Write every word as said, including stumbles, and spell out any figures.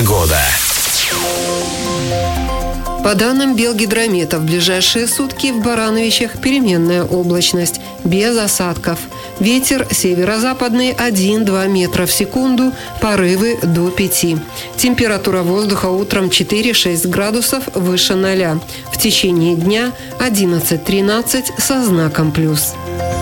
Погода. По данным Белгидромета, в ближайшие сутки в Барановичах переменная облачность, без осадков. Ветер северо-западный один-два метра в секунду, порывы до пяти. Температура воздуха утром четыре-шесть градусов выше ноля. В течение дня одиннадцать-тринадцать со знаком плюс.